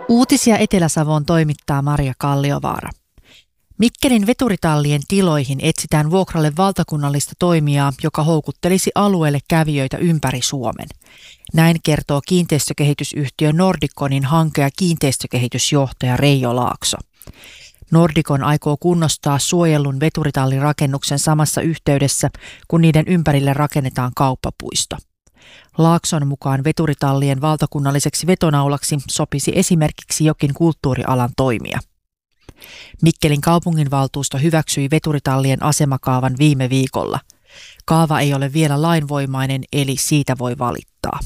Uutisia Etelä-Savoon toimittaa Maria Kalliovaara. Mikkelin veturitallien tiloihin etsitään vuokralle valtakunnallista toimijaa, joka houkuttelisi alueelle kävijöitä ympäri Suomen. Näin kertoo kiinteistökehitysyhtiö Nordiconin hanke- ja kiinteistökehitysjohtaja Reijo Laakso. Nordicon aikoo kunnostaa suojellun veturitallirakennuksen samassa yhteydessä, kun niiden ympärille rakennetaan kauppapuisto. Laakson mukaan veturitallien valtakunnalliseksi vetonaulaksi sopisi esimerkiksi jokin kulttuurialan toimija. Mikkelin kaupunginvaltuusto hyväksyi veturitallien asemakaavan viime viikolla. Kaava ei ole vielä lainvoimainen, eli siitä voi valittaa.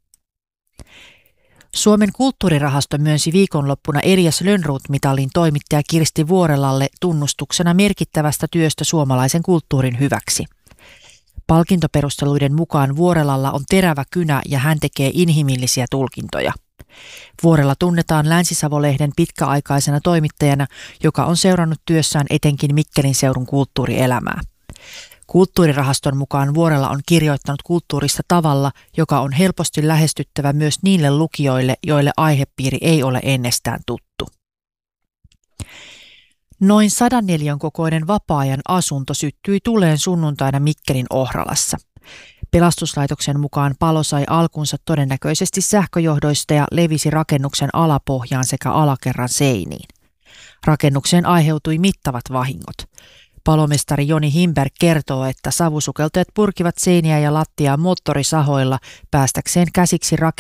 Suomen kulttuurirahasto myönsi viikonloppuna Elias Lönnroth-mitalin toimittaja Kirsti Vuorelalle tunnustuksena merkittävästä työstä suomalaisen kulttuurin hyväksi. Palkintoperusteluiden mukaan Vuorelalla on terävä kynä ja hän tekee inhimillisiä tulkintoja. Vuorela tunnetaan Länsi-Savo-lehden pitkäaikaisena toimittajana, joka on seurannut työssään etenkin Mikkelin seudun kulttuurielämää. Kulttuurirahaston mukaan Vuorela on kirjoittanut kulttuurista tavalla, joka on helposti lähestyttävä myös niille lukijoille, joille aihepiiri ei ole ennestään tuttu. Noin 100 neliön kokoinen vapaa-ajan asunto syttyi tuleen sunnuntaina Mikkelin Ohralassa. Pelastuslaitoksen mukaan palo sai alkunsa todennäköisesti sähköjohdoista ja levisi rakennuksen alapohjaan sekä alakerran seiniin. Rakennukseen aiheutui mittavat vahingot. Palomestari Joni Himberg kertoo, että savusukeltajat purkivat seiniä ja lattiaa moottorisahoilla päästäkseen käsiksi